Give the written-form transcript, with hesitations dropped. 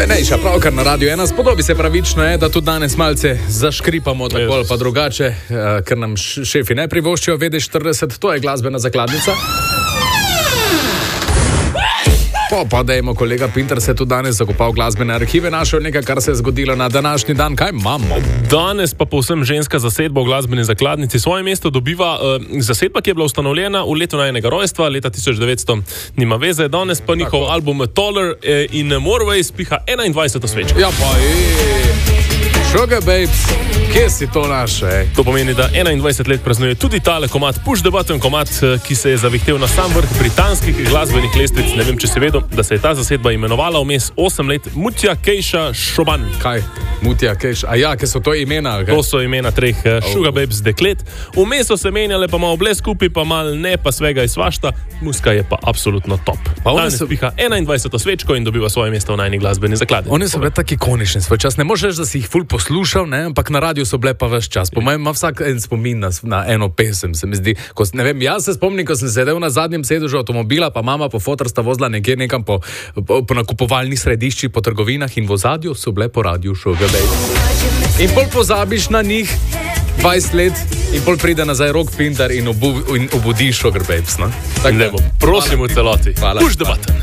je Nejša, pravkar na Radiu 1. Spodobi se pravično je, da tudi danes malce zaškripamo tako ali pa drugače, ker nam šefi ne privoščijo VD40, to je glasbena zakladnica. Pa dajmo, kolega Pinter se tudi danes zakopal glasbene arhive, našel nekaj, kar se je zgodilo na današnji dan. Kaj imamo? Danes pa povsem ženska zasedba v glasbeni zakladnici. Svoje mesto dobiva zasedba, ki je bila ustanovljena v letu najinega rojstva, leta 1900. Nima veze, danes pa njihov album Taller in More Ways piha 21. svečko. Ja pa Sugar Babes, kje si to naše? To pomeni, da 21 let praznuje tudi tale komad, Push the Button komad, ki se je zavihtel na sam vrh britanskih glasbenih lestvic. Ne vem, če si vedel, da se je ta zasedba imenovala vmes 8 let Mutja Kejša Šoban. Kaj? Mutja Kejša? A ja, ker so to imena? Kaj? To so imena treh Sugar Babes deklet. Vmes so se menjale, pa malo ble skupaj, pa malo ne, pa svega iz svašta. Muska je pa absolutno top. Danes piha 21. svečko in dobiva svoje mesto v najni glasbeni zakladnici. Oni so bili taki ikonični svoj čas. Ne možeš, da si jih ful poslušal, ne? Ampak na radiju so bile pa ves čas. Po mojem ima vsak en spomin na eno pesem, se mi zdi. Ne vem, jaz se spomnim, ko sem sedel na zadnjem sedežu avtomobila, pa mama pa fotor sta vozila nekje nekam po nakupovalnih središčih, po trgovinah in v ozadju so bile po radiju Sugar Babes. In pol pozabiš na njih 20 let in pol pride nazaj Rok Pinter in obudi Sugar Babes. No? Tako da, prosim v celoti. Hvala. Push the button.